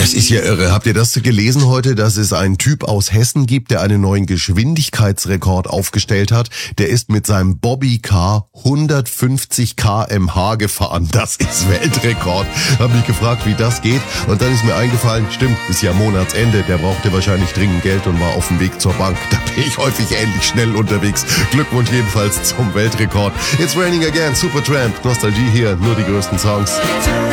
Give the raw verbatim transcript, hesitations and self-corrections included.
Das ist ja irre. Habt ihr das gelesen heute, dass es einen Typ aus Hessen gibt, der einen neuen Geschwindigkeitsrekord aufgestellt hat? Der ist mit seinem Bobbycar hundertfünfzig Kilometer pro Stunde gefahren. Das ist Weltrekord. Hab mich gefragt, wie das geht. Und dann ist mir eingefallen, stimmt, ist ja Monatsende. Der brauchte wahrscheinlich dringend Geld und war auf dem Weg zur Bank. Da bin ich häufig ähnlich schnell unterwegs. Glückwunsch jedenfalls zum Weltrekord. It's raining again. Supertramp. Nostalgie hier. Nur die größten Songs.